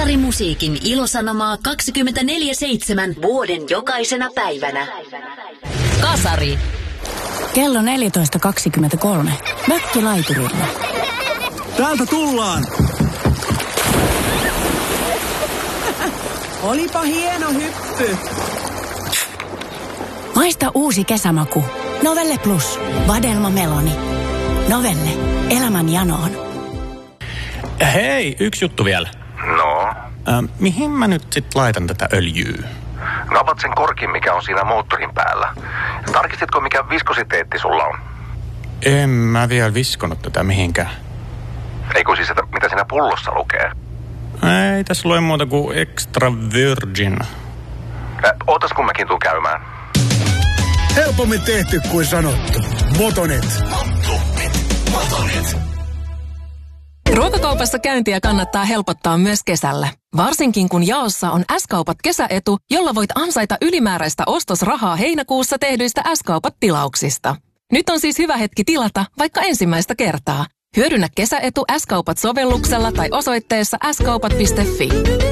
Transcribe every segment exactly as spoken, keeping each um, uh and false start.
Kasarimusiikin ilosanomaa kaksikymmentäneljä seitsemän vuoden jokaisena päivänä. Kasari. Kello neljätoista kaksikymmentäkolme. Mökkilaiturilla. Täältä tullaan! Olipa hieno hyppy. Maista uusi kesämaku. Novelle Plus. Vadelma Meloni. Novelle. Elämän janoon. Hei, yksi juttu vielä. No? Äh, mihin mä nyt sit laitan tätä öljyä? No avat sen korkin, mikä on siinä moottorin päällä. Tarkistitko, mikä viskositeetti sulla on? En mä vielä viskonut tätä mihinkään. Eikö siis, että mitä siinä pullossa lukee? Ei tässä lue muuta kuin extra virgin. Äh, ootas kun mäkin tuun käymään. Helpommin tehty kuin sanottu. Motonet. Motonet. Motonet. Ruokakaupassa käyntiä kannattaa helpottaa myös kesällä. Varsinkin kun jaossa on S-kaupat kesäetu, jolla voit ansaita ylimääräistä ostosrahaa heinäkuussa tehdyistä S-kaupat-tilauksista. Nyt on siis hyvä hetki tilata vaikka ensimmäistä kertaa. Hyödynnä kesäetu S-kaupat-sovelluksella tai osoitteessa s kaupat piste fi.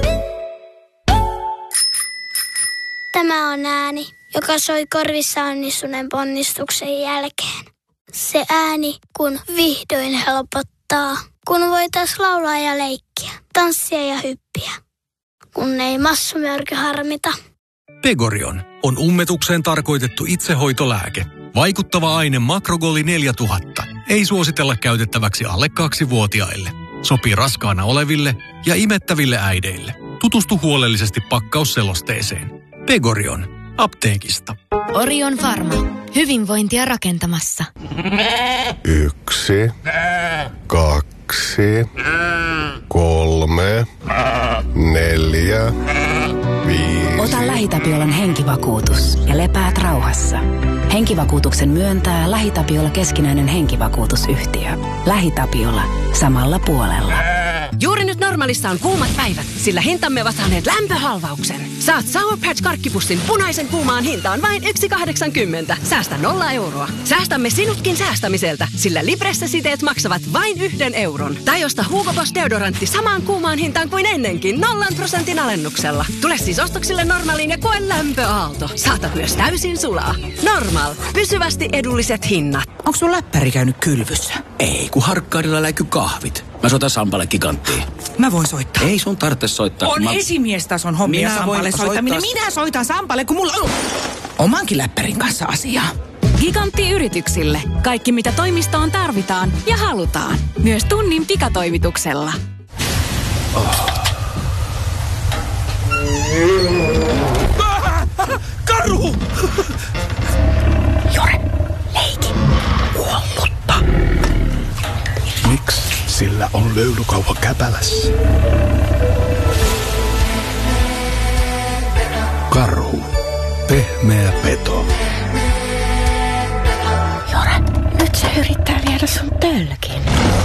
Tämä on ääni, joka soi korvissa onnistuneen ponnistuksen jälkeen. Se ääni, kun vihdoin helpottaa. Kun voitais laulaa ja leikkiä, tanssia ja hyppiä. Kun ei massumörky harmita. Pegorion on ummetukseen tarkoitettu itsehoitolääke. Vaikuttava aine Makrogoli neljätuhatta. Ei suositella käytettäväksi alle kaksivuotiaille. Sopii raskaana oleville ja imettäville äideille. Tutustu huolellisesti pakkausselosteeseen. Pegorion. Apteekista. Orion Pharma. Hyvinvointia rakentamassa. Yksi. Kaksi. Kolme. Neljä. Viisi. Ota LähiTapiolan henkivakuutus ja lepäät rauhassa. Henkivakuutuksen myöntää LähiTapiola keskinäinen henkivakuutusyhtiö. LähiTapiola. Samalla puolella. Juuri nyt Normaalissa on kuumat päivät, sillä hintamme ovat saaneet lämpöhalvauksen. Saat Sour Patch karkkipussin punaisen kuumaan hintaan vain yksi kahdeksankymmentä. Säästä nolla euroa. Säästämme sinutkin säästämiseltä, sillä Libressa-siteet maksavat vain yhden euron. Tai osta Hugo Boss deodorantti samaan kuumaan hintaan kuin ennenkin nollan prosentin alennuksella. Tule siis ostoksille Normaaliin ja koe lämpöaalto. Saatat myös täysin sulaa. Normal. Pysyvästi edulliset hinnat. Onko sun läppäri käynyt kylvyssä? Ei, kun Harkkaadilla läiky kahvit. Mä soitan Sampalle Giganttiin. Mä voin soittaa. Ei sun tarvitse soittaa. On mä... esimiestason hommia Minä Sampalle soittaminen. soittaa... Minä soitan Sampalle, kun mulla on omankin läppärin kanssa asiaa. Gigantti yrityksille. Kaikki mitä toimistoon tarvitaan ja halutaan. Myös tunnin pikatoimituksella. Oh. Karhu! Jore, leiki. Kuollutta. Miksi sillä on löylykauha käpälässä? Karhu. Pehmeä peto. Jore, nyt se yrittää viedä sun tölkin.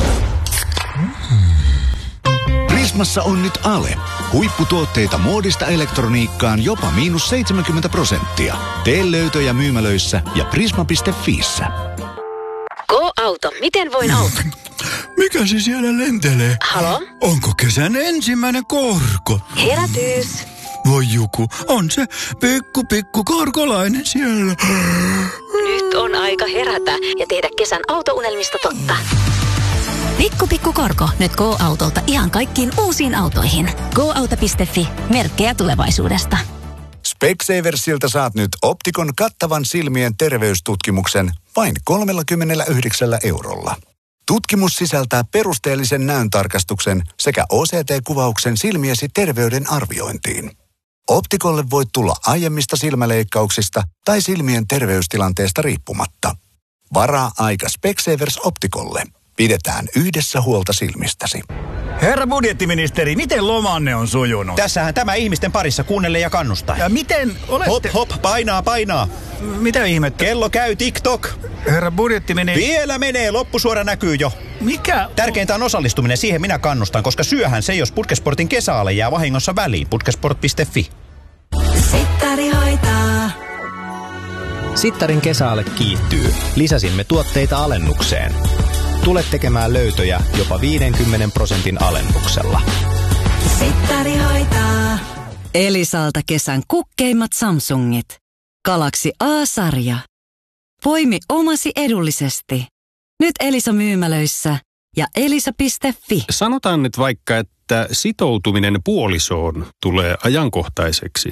Prismassa on nyt ale. Huipputuotteita muodista elektroniikkaan jopa miinus seitsemänkymmentä prosenttia. Tee löytöjä myymälöissä ja prisma piste fiissä. Go-auto. Miten voin auttaa? Mikä se siellä lentelee? Halo? Onko kesän ensimmäinen korko? Herätys. Voi Juku, on se pikku pikku korkolainen siellä. Nyt on aika herätä ja tehdä kesän autounelmista totta. Pikku pikku korko nyt Go-autolta ihan kaikkiin uusiin autoihin. go auto piste fi. Merkkejä tulevaisuudesta. Specsaversilta saat nyt Optikon kattavan silmien terveystutkimuksen vain kolmekymmentäyhdeksän eurolla. Tutkimus sisältää perusteellisen näöntarkastuksen sekä O C T-kuvauksen silmiesi terveyden arviointiin. Optikolle voit tulla aiemmista silmäleikkauksista tai silmien terveystilanteesta riippumatta. Varaa aika Specsavers Optikolle. Pidetään yhdessä huolta silmistäsi. Herra budjettiministeri, miten lomanne on sujunut? Tässähän tämä ihmisten parissa kuunnelle ja kannustaa. Ja miten olette... Hop, hop, painaa, painaa. Mitä ihmettä? Kello käy TikTok. Herra budjettiministeri... Vielä menee, loppusuora näkyy jo. Mikä? Tärkeintä on osallistuminen, siihen minä kannustan, koska syöhän se, jos Putkesportin kesäale jää vahingossa väliin. putkesport piste fi. Sittari hoitaa. Sittarin kesäale kiihtyy. Lisäsimme tuotteita alennukseen. Tule tekemään löytöjä jopa viidenkymmenen prosentin alennuksella. Sittari hoitaa. Elisalta kesän kukkeimmat Samsungit. Galaxy A-sarja. Poimi omasi edullisesti. Nyt Elisa myymälöissä ja elisa piste fi. Sanotaan nyt vaikka, että sitoutuminen puolisoon tulee ajankohtaiseksi.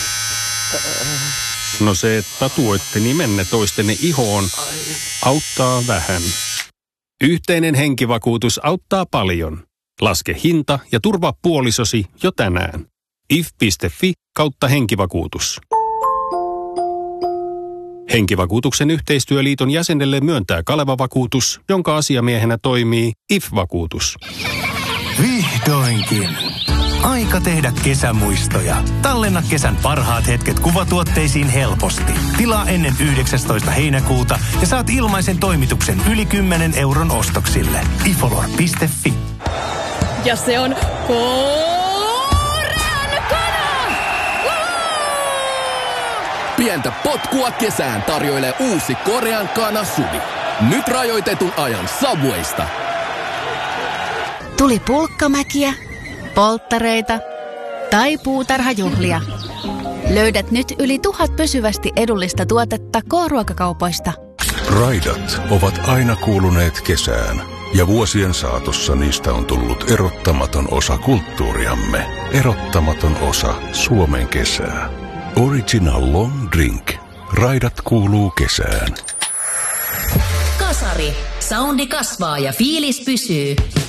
No se, että tatuoitte nimenne toistenne ihoon, auttaa vähän. Yhteinen henkivakuutus auttaa paljon. Laske hinta ja turvaa puolisosi jo tänään. if piste fi kautta henkivakuutus. Henkivakuutuksen yhteistyöliiton jäsenelle myöntää Kaleva-vakuutus, jonka asiamiehenä toimii I F-vakuutus. Vihdoinkin! Aika tehdä kesämuistoja. Tallenna kesän parhaat hetket kuvatuotteisiin helposti. Tilaa ennen yhdeksästoista heinäkuuta ja saat ilmaisen toimituksen yli kymmenen euron ostoksille. ifolor piste fi. Ja se on korean kana! Pientä potkua kesään tarjoilee uusi Korean kana Suvi. Nyt rajoitetun ajan Subwaysta. Tuli pulkkamäkiä, polttareita tai puutarhajuhlia. Löydät nyt yli tuhat pysyvästi edullista tuotetta K-ruokakaupoista. Raidat ovat aina kuuluneet kesään. Ja vuosien saatossa niistä on tullut erottamaton osa kulttuuriamme. Erottamaton osa Suomen kesää. Original Long Drink. Raidat kuuluu kesään. Kasari. Soundi kasvaa ja fiilis pysyy.